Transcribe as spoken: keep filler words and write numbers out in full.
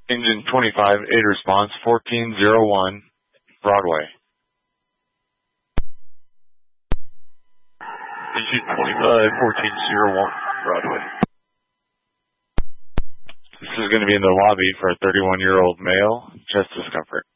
Engine twenty-five, aid response, fourteen oh one, Broadway. Engine twenty-five, fourteen oh one, Broadway. This is going to be in the lobby for a thirty-one-year-old male, chest discomfort.